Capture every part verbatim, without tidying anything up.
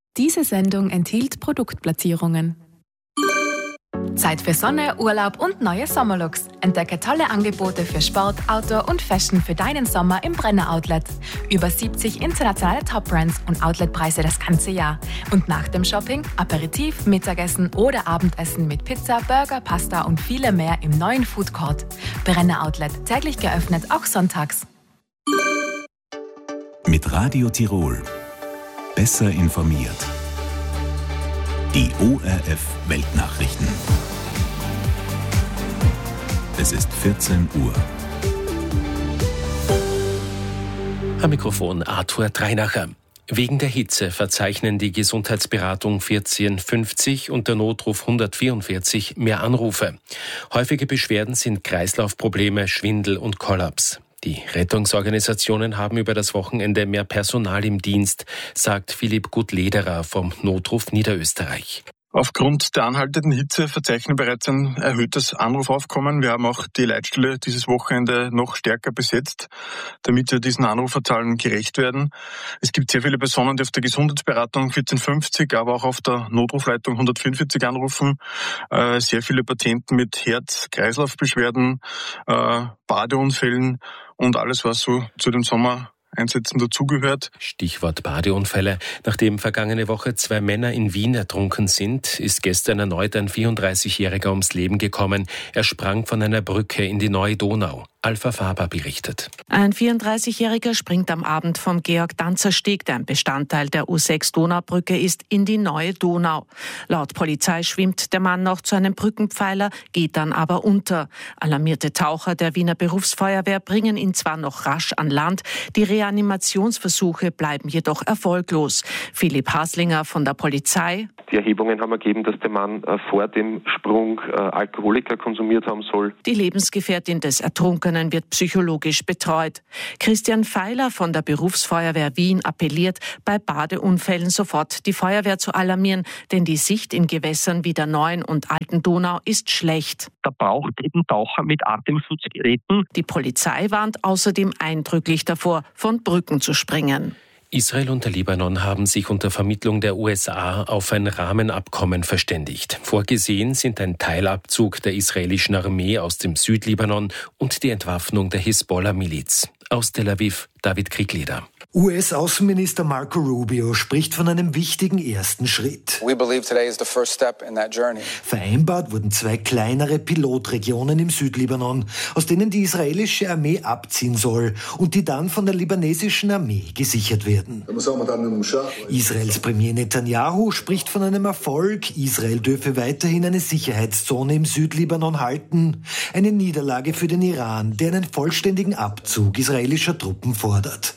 Diese Sendung enthielt Produktplatzierungen. Zeit für Sonne, Urlaub und neue Sommerlooks. Entdecke tolle Angebote für Sport, Outdoor und Fashion für deinen Sommer im Brenner Outlet. Über siebzig internationale Top-Brands und Outletpreise das ganze Jahr. Und nach dem Shopping Aperitif, Mittagessen oder Abendessen mit Pizza, Burger, Pasta und viele mehr im neuen Food Court. Brenner Outlet, täglich geöffnet, auch sonntags. Mit Radio Tirol. Besser informiert. Die O R F Weltnachrichten. Es ist vierzehn Uhr. Am Mikrofon Arthur Dreinacher. Wegen der Hitze verzeichnen die Gesundheitsberatung vierzehnhundertfünfzig und der Notruf hundertvierundvierzig mehr Anrufe. Häufige Beschwerden sind Kreislaufprobleme, Schwindel und Kollaps. Die Rettungsorganisationen haben über das Wochenende mehr Personal im Dienst, sagt Philipp Gutlederer vom Notruf Niederösterreich. Aufgrund der anhaltenden Hitze verzeichnen wir bereits ein erhöhtes Anrufaufkommen. Wir haben auch die Leitstelle dieses Wochenende noch stärker besetzt, damit wir diesen Anruferzahlen gerecht werden. Es gibt sehr viele Personen, die auf der Gesundheitsberatung vierzehnhundertfünfzig, aber auch auf der Notrufleitung hundertvierundvierzig anrufen. Äh, sehr viele Patienten mit Herz-Kreislauf-Beschwerden, äh, Badeunfällen und alles, was so zu dem Sommer Einsätzen dazugehört. Stichwort Badeunfälle. Nachdem vergangene Woche zwei Männer in Wien ertrunken sind, ist gestern erneut ein vierunddreißigjähriger ums Leben gekommen. Er sprang von einer Brücke in die Neue Donau. Alpha Faber berichtet. Ein vierunddreißigjähriger springt am Abend vom Georg-Danzer-Steg, der ein Bestandteil der U sechs Donaubrücke ist, in die Neue Donau. Laut Polizei schwimmt der Mann noch zu einem Brückenpfeiler, geht dann aber unter. Alarmierte Taucher der Wiener Berufsfeuerwehr bringen ihn zwar noch rasch an Land, die Reanimationsversuche bleiben jedoch erfolglos. Philipp Haslinger von der Polizei. Die Erhebungen haben ergeben, dass der Mann vor dem Sprung Alkoholiker konsumiert haben soll. Die Lebensgefährtin des Ertrunkenen wird psychologisch betreut. Christian Feiler von der Berufsfeuerwehr Wien appelliert, bei Badeunfällen sofort die Feuerwehr zu alarmieren, denn die Sicht in Gewässern wie der Neuen und Alten Donau ist schlecht. Da braucht eben Taucher mit Atemschutzgeräten. Die Polizei warnt außerdem eindrücklich davor, von Brücken zu springen. Israel und der Libanon haben sich unter Vermittlung der U S A auf ein Rahmenabkommen verständigt. Vorgesehen sind ein Teilabzug der israelischen Armee aus dem Südlibanon und die Entwaffnung der Hisbollah-Miliz. Aus Tel Aviv, David Kriegleder. U S-Außenminister Marco Rubio spricht von einem wichtigen ersten Schritt. We believe today is the first step in that journey. Vereinbart wurden zwei kleinere Pilotregionen im Südlibanon, aus denen die israelische Armee abziehen soll und die dann von der libanesischen Armee gesichert werden. Israels Premier Netanyahu spricht von einem Erfolg. Israel dürfe weiterhin eine Sicherheitszone im Südlibanon halten. Eine Niederlage für den Iran, der einen vollständigen Abzug israelischer Truppen fordert.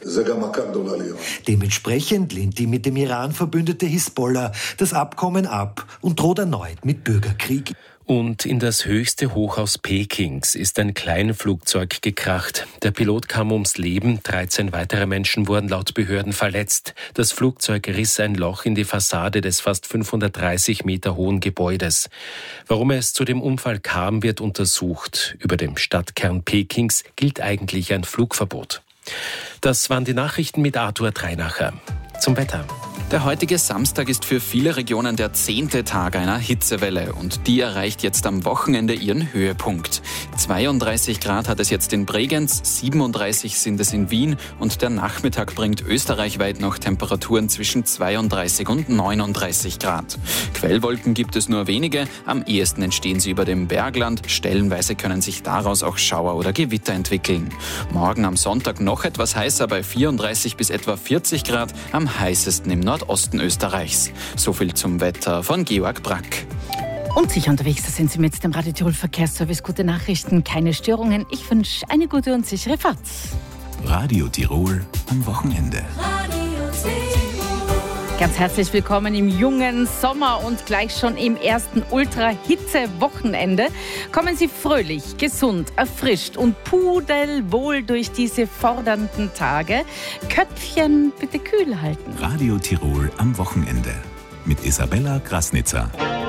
Dementsprechend lehnt die mit dem Iran verbündete Hisbollah das Abkommen ab und droht erneut mit Bürgerkrieg. Und in das höchste Hochhaus Pekings ist ein Kleinflugzeug gekracht. Der Pilot kam ums Leben, dreizehn weitere Menschen wurden laut Behörden verletzt. Das Flugzeug riss ein Loch in die Fassade des fast fünfhundertdreißig Meter hohen Gebäudes. Warum es zu dem Unfall kam, wird untersucht. Über dem Stadtkern Pekings gilt eigentlich ein Flugverbot. Das waren die Nachrichten mit Arthur Dreinacher. Zum Wetter. Der heutige Samstag ist für viele Regionen der zehnte Tag einer Hitzewelle und die erreicht jetzt am Wochenende ihren Höhepunkt. zweiunddreißig Grad hat es jetzt in Bregenz, siebenunddreißig sind es in Wien und der Nachmittag bringt österreichweit noch Temperaturen zwischen zweiunddreißig und neununddreißig Grad. Quellwolken gibt es nur wenige, am ehesten entstehen sie über dem Bergland, stellenweise können sich daraus auch Schauer oder Gewitter entwickeln. Morgen am Sonntag noch etwas heißer bei vierunddreißig bis etwa vierzig Grad, am heißesten im Nordosten Österreichs. So viel zum Wetter von Georg Brack. Und sicher unterwegs, da sind Sie mit dem Radio Tirol Verkehrsservice. Gute Nachrichten, keine Störungen. Ich wünsche eine gute und sichere Fahrt. Radio Tirol am Wochenende. Ganz herzlich willkommen im jungen Sommer und gleich schon im ersten Ultra-Hitze-Wochenende. Kommen Sie fröhlich, gesund, erfrischt und pudelwohl durch diese fordernden Tage. Köpfchen bitte kühl halten. Radio Tirol am Wochenende mit Isabella Krasnitzer.